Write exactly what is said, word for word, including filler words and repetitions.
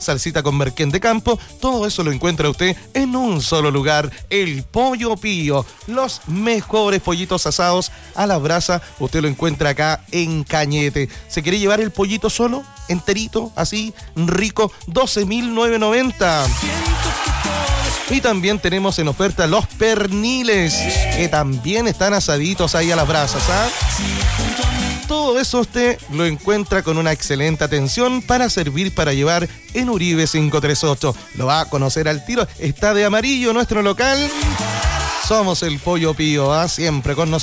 salsita con merquén de campo, todo eso lo encuentra usted en un solo lugar, El Pollo Pío. Los mejores pollitos asados a la brasa, usted lo encuentra acá en Cañete. ¿Se quiere llevar el pollito solo, enterito, así, rico? doce mil novecientos noventa. Y también tenemos en oferta los perniles, que también están asaditos ahí a las brasas, ¿ah? Todo eso usted lo encuentra con una excelente atención para servir, para llevar en Uribe quinientos treinta y ocho. Lo va a conocer al tiro. Está de amarillo nuestro local. Somos El Pollo Pío, ¿ah? Siempre con nosotros.